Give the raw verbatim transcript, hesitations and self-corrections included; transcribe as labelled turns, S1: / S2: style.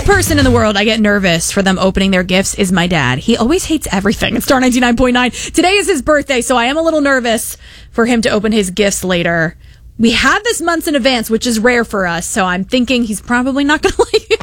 S1: person in the world I get nervous for them opening their gifts is my dad. He always hates everything. It's Star ninety-nine point nine. Today is his birthday, so I am a little nervous for him to open his gifts later. We have this months in advance, which is rare for us, so I'm thinking he's probably not going to like